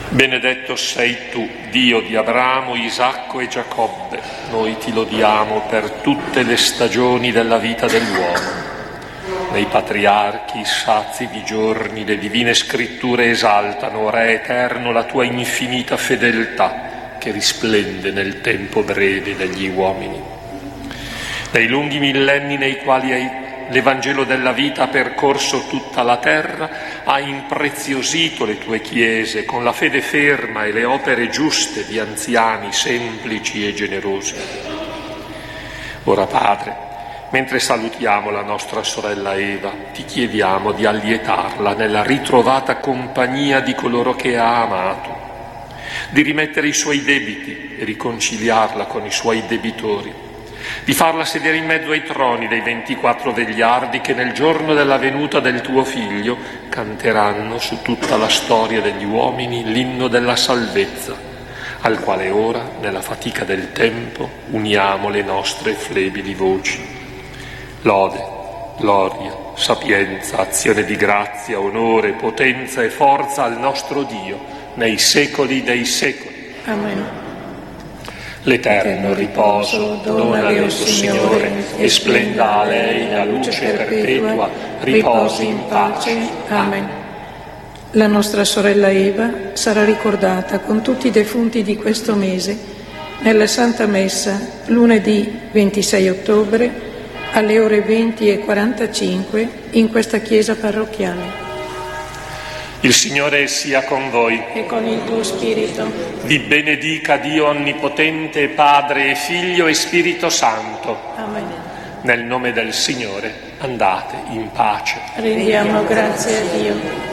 Benedetto sei tu, Dio di Abramo, Isacco e Giacobbe. Noi ti lodiamo per tutte le stagioni della vita dell'uomo. Nei patriarchi, sazi di giorni, le divine scritture esaltano, Re eterno, la tua infinita fedeltà che risplende nel tempo breve degli uomini. Nei lunghi millenni nei quali l'Evangelo della vita ha percorso tutta la terra, ha impreziosito le tue chiese con la fede ferma e le opere giuste di anziani semplici e generosi. Ora, Padre, mentre salutiamo la nostra sorella Eva, ti chiediamo di allietarla nella ritrovata compagnia di coloro che ha amato, di rimettere i suoi debiti e riconciliarla con i suoi debitori, di farla sedere in mezzo ai troni dei 24 vegliardi che nel giorno della venuta del tuo Figlio canteranno su tutta la storia degli uomini l'inno della salvezza, al quale ora, nella fatica del tempo, uniamo le nostre flebili voci. Lode, gloria, sapienza, azione di grazia, onore, potenza e forza al nostro Dio nei secoli dei secoli. Amen. L'eterno riposo donale, o Signore, e splenda a lei la luce perpetua, riposi in pace. Amen. La nostra sorella Eva sarà ricordata con tutti i defunti di questo mese nella Santa Messa lunedì 26 ottobre alle ore 20:45 in questa chiesa parrocchiale. Il Signore sia con voi. E con il tuo spirito. Vi benedica Dio Onnipotente, Padre e Figlio e Spirito Santo. Amen. Nel nome del Signore andate in pace. Rendiamo grazie a Dio.